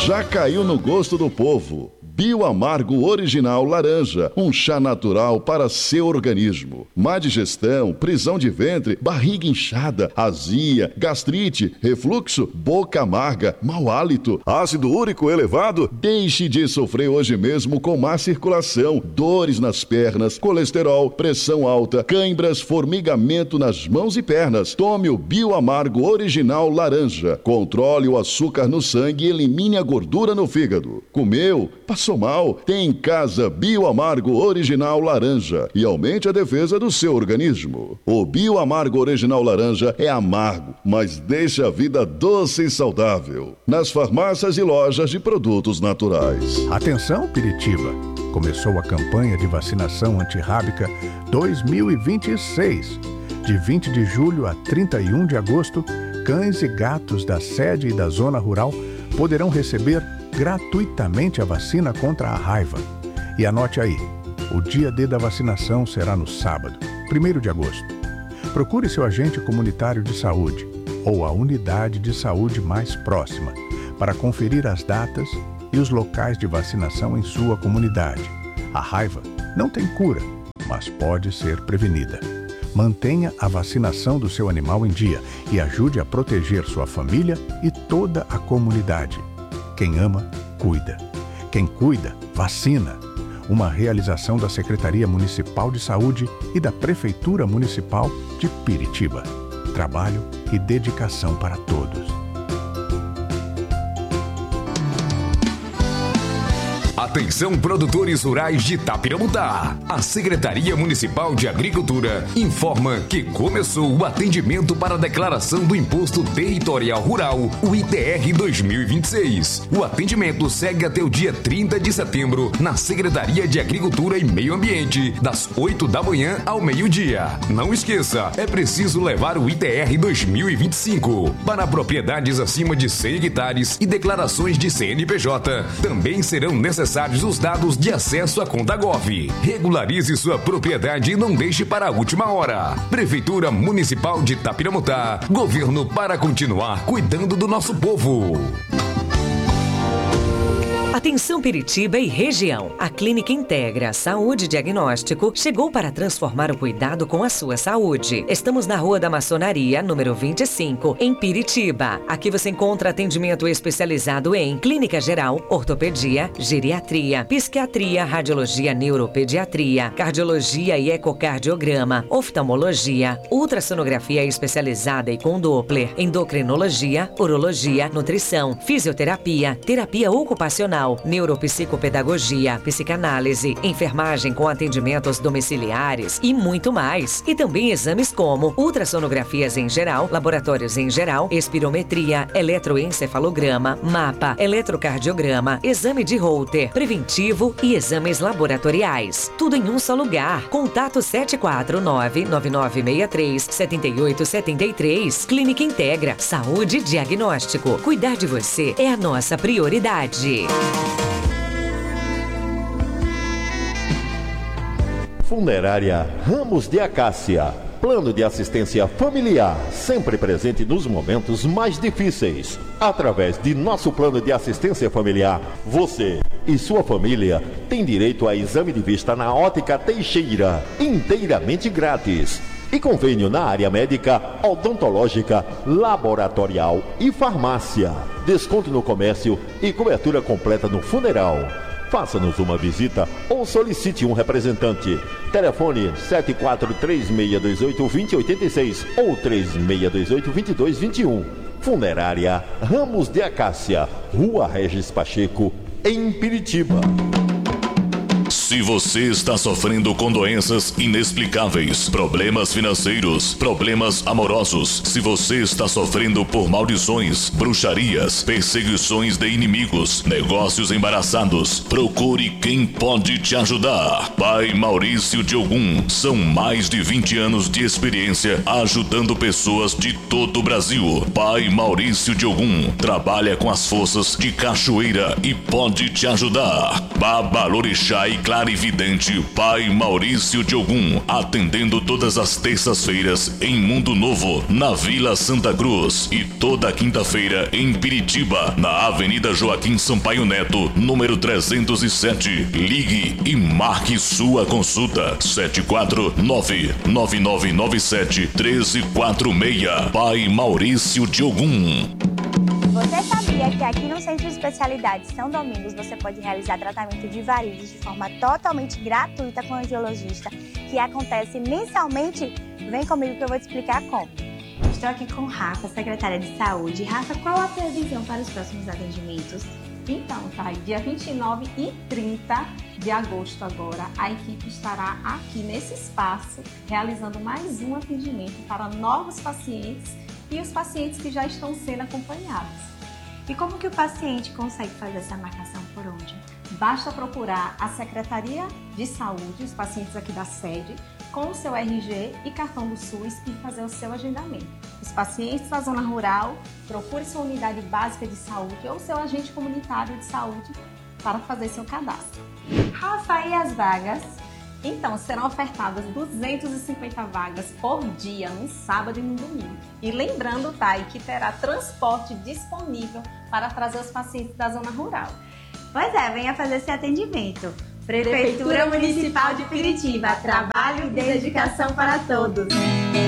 Já caiu no gosto do povo. Bioamargo Original Laranja, um chá natural para seu organismo. Má digestão, prisão de ventre, barriga inchada, azia, gastrite, refluxo, boca amarga, mau hálito, ácido úrico elevado? Deixe de sofrer hoje mesmo com má circulação, dores nas pernas, colesterol, pressão alta, cãibras, formigamento nas mãos e pernas. Tome o Bioamargo Original Laranja. Controle o açúcar no sangue e elimine a gordura no fígado. Comeu? Passou mal? Tem em casa Bioamargo Original Laranja e aumente a defesa do seu organismo. O Bioamargo Original Laranja é amargo, mas deixa a vida doce e saudável. Nas farmácias e lojas de produtos naturais. Atenção, Piritiba! Começou a campanha de vacinação antirrábica 2026. De 20 de julho a 31 de agosto, cães e gatos da sede e da zona rural poderão receber gratuitamente a vacina contra a raiva. E anote aí, o dia D da vacinação será no sábado, 1º de agosto. Procure seu agente comunitário de saúde ou a unidade de saúde mais próxima para conferir as datas e os locais de vacinação em sua comunidade. A raiva não tem cura, mas pode ser prevenida. Mantenha a vacinação do seu animal em dia e ajude a proteger sua família e toda a comunidade. Quem ama, cuida. Quem cuida, vacina. Uma realização da Secretaria Municipal de Saúde e da Prefeitura Municipal de Piritiba. Trabalho e dedicação para todos. Atenção, produtores rurais de Tapiramutá. A Secretaria Municipal de Agricultura informa que começou o atendimento para a declaração do Imposto Territorial Rural, o ITR 2026. O atendimento segue até o dia 30 de setembro na Secretaria de Agricultura e Meio Ambiente, das 8 da manhã ao meio-dia. Não esqueça, é preciso levar o ITR 2025 para propriedades acima de 100 hectares e declarações de CNPJ. Também serão necessários os dados de acesso à conta Gov. Regularize sua propriedade e não deixe para a última hora. Prefeitura Municipal de Tapiramutá. Governo para continuar cuidando do nosso povo. Atenção Piritiba e região. A Clínica Integra Saúde Diagnóstico chegou para transformar o cuidado com a sua saúde. Estamos na Rua da Maçonaria, número 25, em Piritiba. Aqui você encontra atendimento especializado em clínica geral, ortopedia, geriatria, psiquiatria, radiologia, neuropediatria, cardiologia e ecocardiograma, oftalmologia, ultrassonografia especializada e com Doppler, endocrinologia, urologia, nutrição, fisioterapia, terapia ocupacional, neuropsicopedagogia, psicanálise, enfermagem com atendimentos domiciliares e muito mais. E também exames como ultrassonografias em geral, laboratórios em geral, espirometria, eletroencefalograma, mapa, eletrocardiograma, exame de Holter, preventivo e exames laboratoriais. Tudo em um só lugar. Contato 749-9963-7873. Clínica Integra Saúde Diagnóstico. Cuidar de você é a nossa prioridade. Funerária Ramos de Acácia. Plano de assistência familiar, sempre presente nos momentos mais difíceis. Através de nosso plano de assistência familiar, você e sua família têm direito a exame de vista na Ótica Teixeira, inteiramente grátis. E convênio na área médica, odontológica, laboratorial e farmácia. Desconto no comércio e cobertura completa no funeral. Faça-nos uma visita ou solicite um representante. Telefone 743628-2086 ou 3628-2221. Funerária Ramos de Acácia, Rua Regis Pacheco, em Piritiba. Se você está sofrendo com doenças inexplicáveis, problemas financeiros, problemas amorosos, se você está sofrendo por maldições, bruxarias, perseguições de inimigos, negócios embaraçados, procure quem pode te ajudar. Pai Maurício de Ogum, são mais de 20 anos de experiência ajudando pessoas de todo o Brasil. Pai Maurício de Ogum trabalha com as forças de cachoeira e pode te ajudar. Babalorixá e clarividente Pai Maurício de Ogum, atendendo todas as terças-feiras em Mundo Novo, na Vila Santa Cruz, e toda quinta-feira em Piritiba, na Avenida Joaquim Sampaio Neto, número 307. Ligue e marque sua consulta. 749-9997-1346. Pai Maurício de Ogum. Você sabia que aqui no Centro de Especialidades São Domingos você pode realizar tratamento de varizes de forma totalmente gratuita com o angiologista, que acontece mensalmente? Vem comigo que eu vou te explicar como. Estou aqui com Rafa, secretária de Saúde. Rafa, qual a previsão para os próximos atendimentos? Então, tá, dia 29 e 30 de agosto agora, a equipe estará aqui nesse espaço, realizando mais um atendimento para novos pacientes e os pacientes que já estão sendo acompanhados. E como que o paciente consegue fazer essa marcação por onde? Basta procurar a Secretaria de Saúde, os pacientes aqui da sede, com o seu RG e cartão do SUS e fazer o seu agendamento. Os pacientes da zona rural, procure sua unidade básica de saúde ou seu agente comunitário de saúde para fazer seu cadastro. Rafa, e as vagas? Então, serão ofertadas 250 vagas por dia, no sábado e no domingo. E lembrando, Thay, que terá transporte disponível para trazer os pacientes da zona rural. Pois é, venha fazer esse atendimento. Prefeitura Municipal de Piritiba, trabalho e dedicação para todos.